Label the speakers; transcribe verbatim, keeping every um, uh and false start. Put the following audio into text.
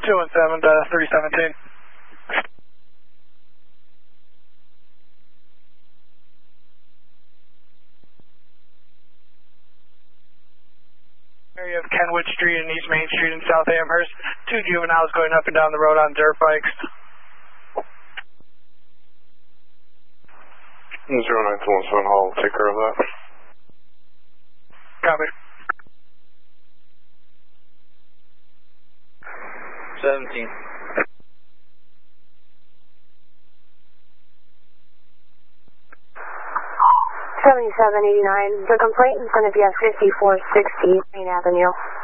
Speaker 1: two one seven to three seventeen. Area of Kenwood Street and East Main Street in South Amherst. Two juveniles going up and down the road on dirt bikes.
Speaker 2: zero nine two one seven, I'll take care of that.
Speaker 1: Copy.
Speaker 3: seventeen.
Speaker 4: seventy-seven eighty-nine. The complaint is going to be at fifty-four sixty Main Avenue.